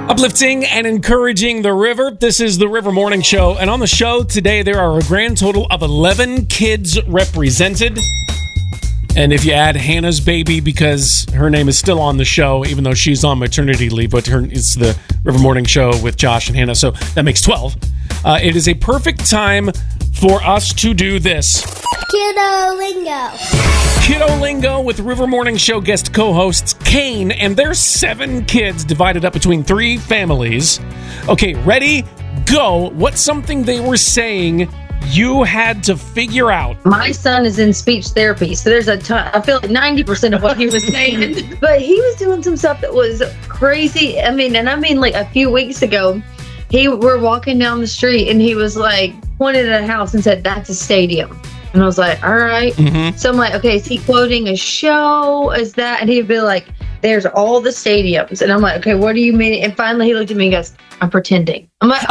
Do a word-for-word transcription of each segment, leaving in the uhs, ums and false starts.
Uplifting and encouraging the river. This is the River Morning Show. And on the show today, there are a grand total of eleven kids represented. And if you add Hannah's baby, because her name is still on the show, even though she's on maternity leave, but her, it's the River Morning Show with Josh and Hannah, so that makes twelve. Uh, it is a perfect time for us to do this. Kiddo Lingo. Kiddo Lingo with River Morning Show guest co-hosts Kane and their seven kids divided up between three families. Okay, ready? Go. What's something they were saying you had to figure out? My son is in speech therapy, so there's a ton. I feel like ninety percent of what he was saying. But he was doing some stuff that was crazy. I mean, and I mean like a few weeks ago, he we're walking down the street and he was like pointed at a house and said, "That's a stadium." And I was like, all right. Mm-hmm. So I'm like, okay, is he quoting a show? Is that? And he'd be like, there's all the stadiums. And I'm like, okay, what do you mean? And finally he looked at me and goes, I'm pretending. I'm like, all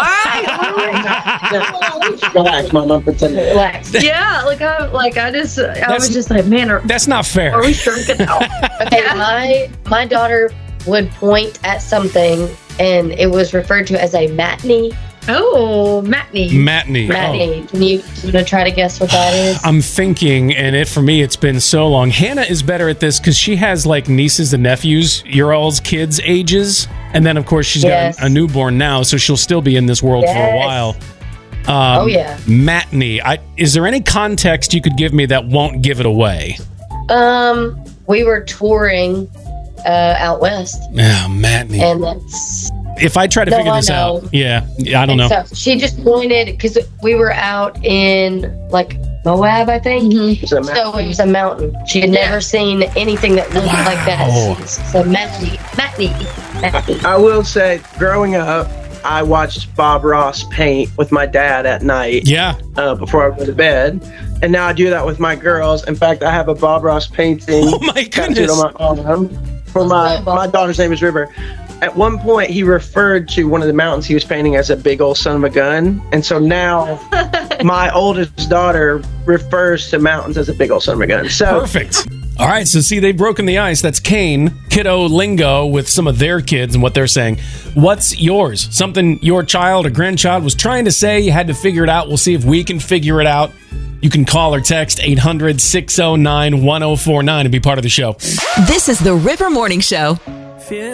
right. Relax, Mom, I'm pretending. Relax. Yeah, like I, like I just, I That's- was just like, man, are, That's not fair. are we drinking now? Okay, my my daughter would point at something, and it was referred to as a matinee. Oh, matinee. Matinee. Matinee. Can you, you know, try to guess what that is? I'm thinking, and it for me, it's been so long. Hannah is better at this because she has like nieces and nephews, your all's kids' ages, and then of course she's Yes. got a newborn now, so she'll still be in this world for a Yes. while. Um, Oh, yeah. Matinee. I, is there any context you could give me that won't give it away? Um, we were touring uh, out west, Yeah, matinee. and that's. if I try to No, figure I this know. out, yeah, yeah, I don't know. and So she just pointed because we were out in like Moab, I think. Mhm. It's a ma- So it was a mountain. She had never seen anything that looked like Wow. that. So matinee, matinee, matinee. I will say, growing up, I watched Bob Ross paint with my dad at night Yeah. uh, before I go to bed. And now I do that with my girls. In fact, I have a Bob Ross painting Oh my tattooed goodness. on my arm. For my, my daughter's name is River. At one point, he referred to one of the mountains he was painting as a big old son of a gun. And so now my oldest daughter refers to mountains as a big old son of a gun. So Perfect. All right, so see, they've broken the ice. That's Kane, Kiddo Lingo with some of their kids and what they're saying. What's yours? Something your child or grandchild was trying to say, you had to figure it out. We'll see if we can figure it out. You can call or text eight hundred, six oh nine, one oh four nine and be part of the show. This is the River Morning Show.